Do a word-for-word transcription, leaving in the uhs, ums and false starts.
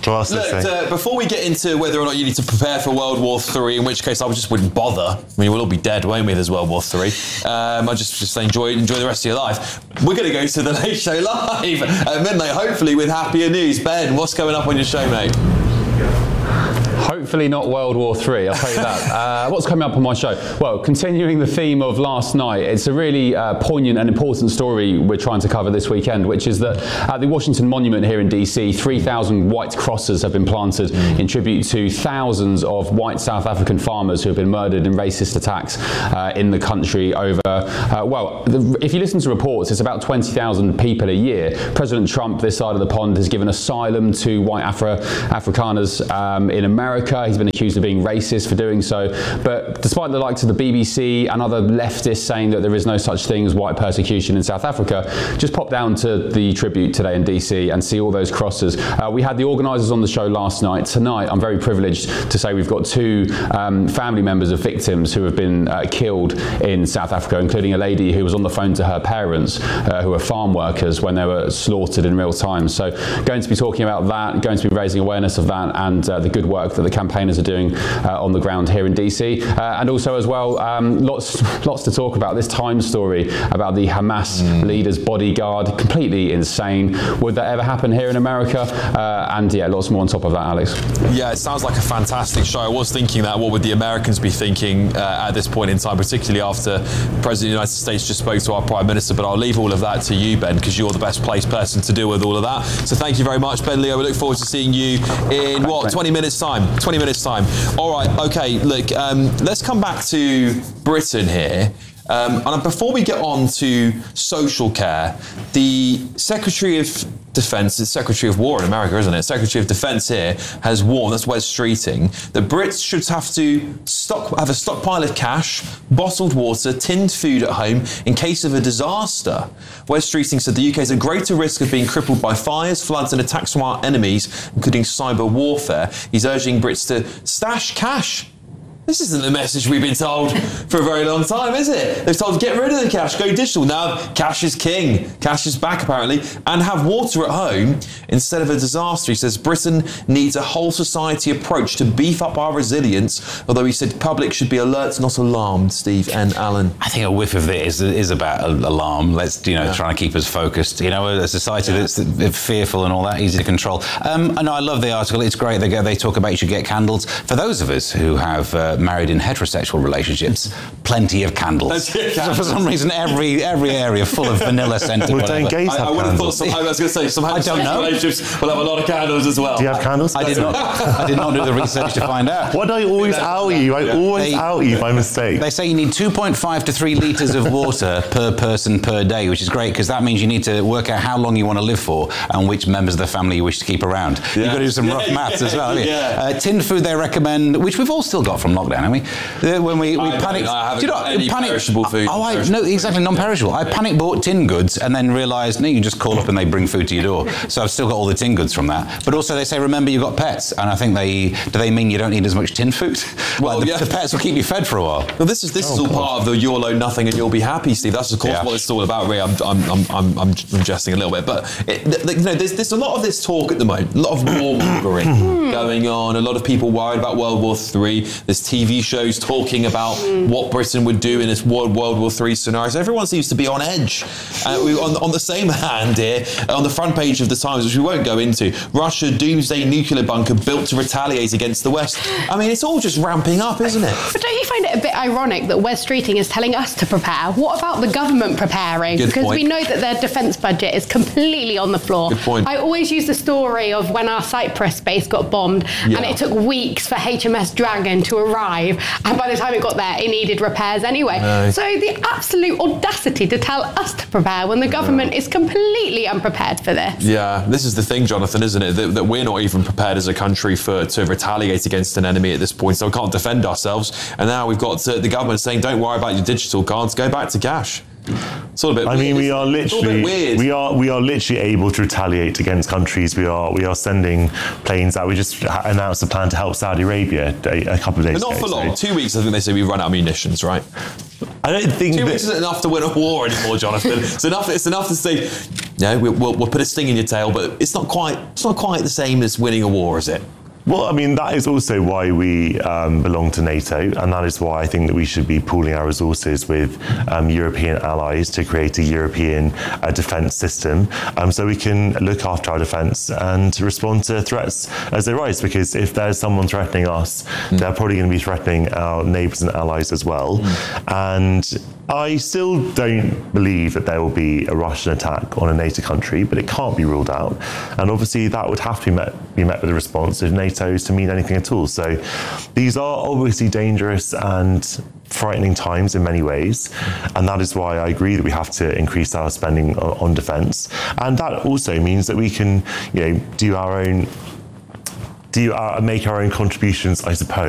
What else Look, did it say? uh, before we get into whether or not you need to prepare for World War Three, in which case I just wouldn't bother. I mean, we'll all be dead, won't we? There's World War Three. Um, I just just enjoy enjoy the rest of your life. We're going to go to the Late Show live at midnight, hopefully with happier news. Ben, what's coming up on your show, mate? Hopefully not World War Three, I'll tell you that. Uh, what's coming up on my show? Well, continuing the theme of last night, it's a really uh, poignant and important story we're trying to cover this weekend, which is that at the Washington Monument here in D C, three thousand white crosses have been planted mm. in tribute to thousands of white South African farmers who have been murdered in racist attacks uh, in the country over, uh, well, the, if you listen to reports, it's about twenty thousand people a year. President Trump, this side of the pond, has given asylum to white Afro Afrikaners um, in America. He's been accused of being racist for doing so. But despite the likes of the B B C and other leftists saying that there is no such thing as white persecution in South Africa, just pop down to the tribute today in D C and see all those crosses. Uh, we had the organisers on the show last night. Tonight, I'm very privileged to say we've got two um, family members of victims who have been uh, killed in South Africa, including a lady who was on the phone to her parents, uh, who are farm workers, when they were slaughtered in real time. So going to be talking about that, going to be raising awareness of that and uh, the good work that the campaigners are doing uh, on the ground here in D C, uh, and also as well um, lots lots to talk about. This Times story about the Hamas mm. leader's bodyguard, completely insane. Would that ever happen here in America? Uh, and yeah, lots more on top of that, Alex. Yeah, it sounds like a fantastic show. I was thinking that, what would the Americans be thinking uh, at this point in time, particularly after the President of the United States just spoke to our Prime Minister, but I'll leave all of that to you, Ben, because you're the best placed person to deal with all of that. So thank you very much, Ben Leo. We look forward to seeing you in, what, twenty minutes time? twenty minutes time. All right, okay, look, um, let's come back to Britain here. Um, and before we get on to social care, the Secretary of Defence, the Secretary of War in America, isn't it? Secretary of Defence here has warned, that's Wes Streeting, that Brits should have to stock, have a stockpile of cash, bottled water, tinned food at home in case of a disaster. Wes Streeting said the U K is at greater risk of being crippled by fires, floods and attacks from our enemies, including cyber warfare. He's urging Brits to stash cash. This isn't the message we've been told for a very long time, is it? They've told get rid of the cash, go digital. Now cash is king. Cash is back, apparently. And have water at home instead of a disaster. He says Britain needs a whole society approach to beef up our resilience, although he said public should be alert, not alarmed. Steve and Alan. I think a whiff of it is, is about alarm. Let's, you know, yeah. try and keep us focused. You know, a society yeah. that's fearful and all that, easy to control. Um, I know, I love the article. It's great. They, go, they talk about you should get candles. For those of us who have uh, married in heterosexual relationships, plenty of candles. So for some reason, every every area full of vanilla scent. Well, don't gays have I, I would have thought candles? some, I was going to say some heterosexual relationships will have a lot of candles as well. Do you have candles? I did not. I did not do the research to find out. Why do I always out you? I Yeah. always They- out you by mistake. They say you need two point five to three litres of water per person per day, which is great because that means you need to work out how long you want to live for and which members of the family you wish to keep around. Yeah. You've got to do some Yeah, rough maths yeah, as well. haven't you? yeah. Uh, tinned food they recommend, which we've all still got from lockdown, haven't we? Uh, When we, we I panicked. don't, I haven't do you know, got any panic, perishable food. Oh, I, no, exactly, non-perishable. I panic bought tin goods and then realised, no, you just call up and they bring food to your door. So I've still got all the tin goods from that. But also they say, remember, you've got pets. And I think they, do they mean you don't need as much tin food? Well, Well, the, yeah. the pets will keep you fed for a while. Well, this is this Oh, is all God. part of the "you'll own nothing and you'll be happy," Steve. That's of course Yeah. what it's all about. Really, I'm I'm I'm I'm, I'm jesting a little bit, but it, th- th- you know, there's there's a lot of this talk at the moment, a lot of warmongering going on. A lot of people worried about World War Three. There's T V shows talking about what Britain would do in this World World War Three scenario. So everyone seems to be on edge. Uh, we, on on the same hand here, on the front page of the Times, which we won't go into, Russia doomsday nuclear bunker built to retaliate against the West. I mean, it's all just ramping up, isn't it? But don't you find it a bit ironic that Wes Streeting is telling us to prepare? What about the government preparing? Good because point. we know that their defence budget is completely on the floor. Good point. I always use the story of when our Cyprus base got bombed Yeah. and it took weeks for H M S Dragon to arrive, and by the time it got there it needed repairs anyway. No. So the absolute audacity to tell us to prepare when the government is completely unprepared for this. Yeah, this is the thing, Jonathan, isn't it? That, that we're not even prepared as a country for to retaliate against an enemy at this point, so we can't defend ourselves. And now we've got uh, the government saying, don't worry about your digital cards, go back to cash. It's all a bit I weird, mean, we isn't are it? It's all a bit literally weird. we are we are literally able to retaliate against countries. We are we are sending planes out. We just announced a plan to help Saudi Arabia a, a couple of days But not ago. for long. so- Two weeks, I think they say we've run out of munitions, right? I don't think Two that, weeks isn't enough to win a war anymore, Jonathan. It's enough. It's enough to say You know, we'll, we'll, we'll put a sting in your tail, but it's not quite it's not quite the same as winning a war, is it? Well, I mean, that is also why we um, belong to NATO, and that is why I think that we should be pooling our resources with um, European allies to create a European uh, defence system, um, so we can look after our defence and respond to threats as they rise. Because if there's someone threatening us, mm. they're probably going to be threatening our neighbours and allies as well. Mm. And I still don't believe that there will be a Russian attack on a NATO country, but it can't be ruled out. And obviously that would have to be met, be met with a response if NATO is to mean anything at all. So these are obviously dangerous and frightening times in many ways. And that is why I agree that we have to increase our spending on, on defence. And that also means that we can, you know, do our own, do our, make our own contributions, I suppose.